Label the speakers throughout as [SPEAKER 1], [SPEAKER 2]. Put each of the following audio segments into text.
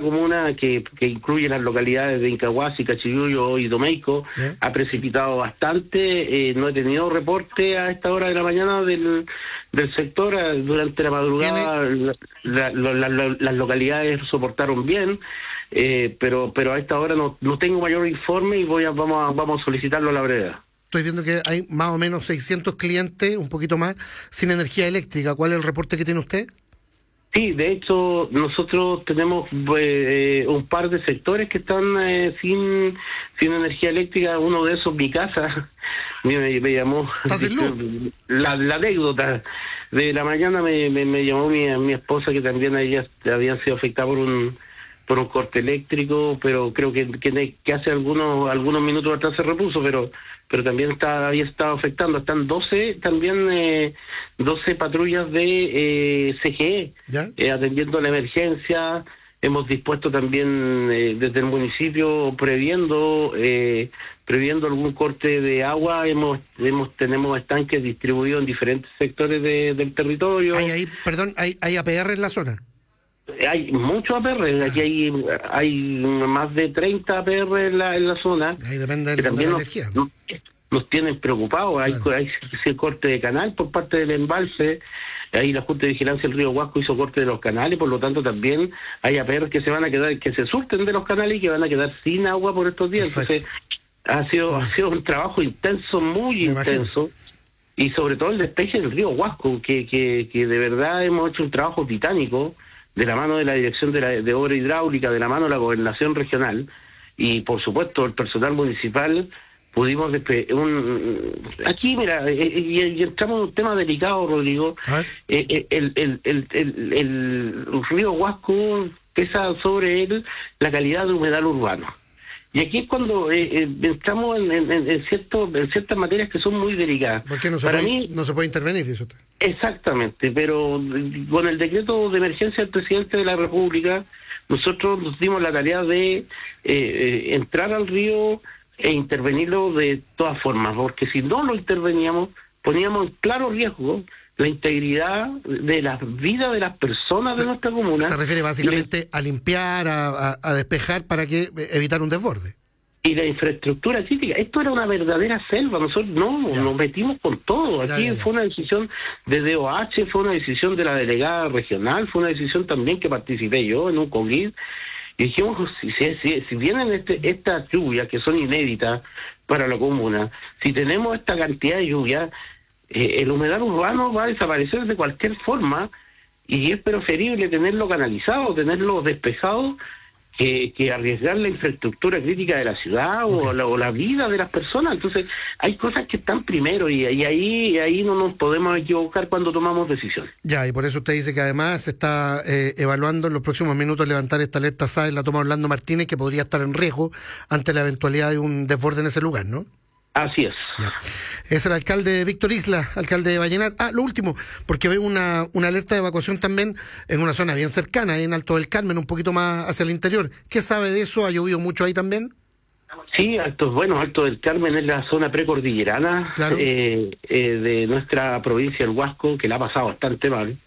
[SPEAKER 1] comuna que incluye las localidades de Incahuasi, Cachiyuyo y Domeico, ha precipitado bastante. No he tenido reporte a esta hora de la mañana del sector. Durante la madrugada las localidades soportaron bien, pero a esta hora no tengo mayor informe y vamos a solicitarlo a la brevedad.
[SPEAKER 2] Estoy viendo que hay más o menos 600 clientes, un poquito más, sin energía eléctrica. ¿Cuál es el reporte que tiene usted?
[SPEAKER 1] Sí, de hecho, nosotros tenemos un par de sectores que están sin energía eléctrica. Uno de esos, mi casa, me llamó.
[SPEAKER 2] ¿Estás sin luz?
[SPEAKER 1] La anécdota de la mañana me llamó mi esposa, que también habían sido afectadas por un corte eléctrico, pero creo que hace algunos minutos atrás se repuso, pero también había estado afectando. Están 12 patrullas de CGE atendiendo la emergencia. Hemos dispuesto también desde el municipio, previendo algún corte de agua. Tenemos estanques distribuidos en diferentes sectores del territorio.
[SPEAKER 2] ¿Hay APR en la zona?
[SPEAKER 1] Hay muchos APR, aquí hay más de 30 APR en la zona.
[SPEAKER 2] Ahí depende de la energía.
[SPEAKER 1] Nos tienen preocupados. Hay corte de canal por parte del embalse. Ahí la Junta de Vigilancia del Río Huasco hizo corte de los canales, por lo tanto también hay APR que se van a quedar, que se surten de los canales y que van a quedar sin agua por estos días. Perfecto. Entonces ha sido un trabajo intenso, muy intenso. Y sobre todo el despeje del Río Huasco, que de verdad hemos hecho un trabajo titánico, de la mano de la Dirección de Obra Hidráulica, de la mano de la Gobernación Regional y, por supuesto, el personal municipal. Pudimos aquí, mira, y entramos en un tema delicado, Rodrigo. El río Huasco pesa sobre él la calidad de humedal urbano. Y aquí es cuando entramos en ciertas materias que son muy delicadas.
[SPEAKER 2] ¿Por qué no se puede intervenir, dice usted?
[SPEAKER 1] Exactamente, pero con el decreto de emergencia del presidente de la República, nosotros nos dimos la tarea de entrar al río e intervenirlo de todas formas, porque si no lo interveníamos, poníamos en claro riesgo la integridad de la vida de las personas de nuestra comuna.
[SPEAKER 2] Se refiere básicamente a limpiar, a despejar para evitar un desborde.
[SPEAKER 1] Y la infraestructura crítica, esto era una verdadera selva. Nosotros nos metimos con todo. Aquí fue una decisión de DOH, fue una decisión de la delegada regional, fue una decisión también que participé yo en un COVID. Y dijimos, si vienen estas lluvias que son inéditas para la comuna, si tenemos esta cantidad de lluvias, el humedal urbano va a desaparecer de cualquier forma, y es preferible tenerlo canalizado, tenerlo despejado, que arriesgar la infraestructura crítica de la ciudad o la vida de las personas. Entonces hay cosas que están primero y ahí no nos podemos equivocar cuando tomamos decisiones.
[SPEAKER 2] Y por eso usted dice que además se está evaluando en los próximos minutos levantar esta alerta SAE, la toma Orlando Martínez, que podría estar en riesgo ante la eventualidad de un desborde en ese lugar, ¿no?
[SPEAKER 1] Así es.
[SPEAKER 2] Es el alcalde Víctor Isla, alcalde de Vallenar. Lo último, porque veo una alerta de evacuación también en una zona bien cercana, en Alto del Carmen, un poquito más hacia el interior. ¿Qué sabe de eso? ¿Ha llovido mucho ahí también?
[SPEAKER 1] Sí, Alto del Carmen es la zona precordillerana, claro, de nuestra provincia del Huasco, que la ha pasado bastante mal.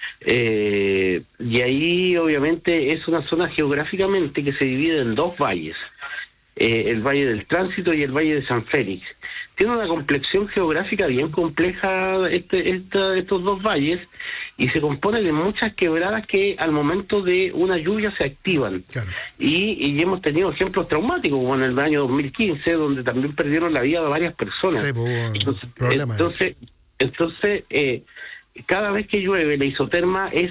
[SPEAKER 1] Y ahí obviamente es una zona geográficamente que se divide en dos valles. El Valle del Tránsito y el Valle de San Félix. Tiene una complexión geográfica bien compleja estos dos valles, y se compone de muchas quebradas que al momento de una lluvia se activan. Claro. Y hemos tenido ejemplos traumáticos, como en el año 2015, donde también perdieron la vida de varias personas. Sí, entonces cada vez que llueve la isoterma es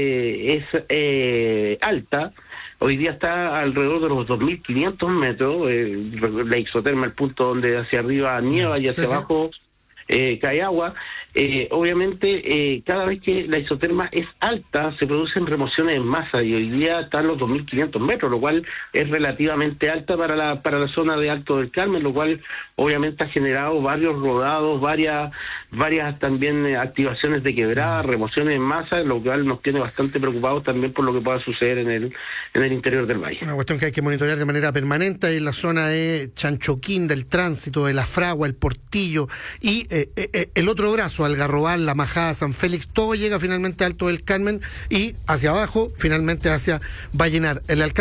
[SPEAKER 1] alta. Hoy día está alrededor de los 2.500 metros, la isoterma, el punto donde hacia arriba nieva y hacia abajo cae agua. Obviamente, cada vez que la isoterma es alta, se producen remociones en masa, y hoy día están los 2.500 metros, lo cual es relativamente alta para la zona de Alto del Carmen, lo cual obviamente ha generado varios rodados, varias también activaciones de quebradas, remociones en masa, lo cual nos tiene bastante preocupados también por lo que pueda suceder en el interior del valle.
[SPEAKER 2] Una cuestión que hay que monitorear de manera permanente en la zona de Chanchoquín, del Tránsito, de La Fragua, el Portillo, y el otro brazo, Algarrobal, La Majada, San Félix, todo llega finalmente a Alto del Carmen y hacia abajo, finalmente hacia Vallenar. El alcalde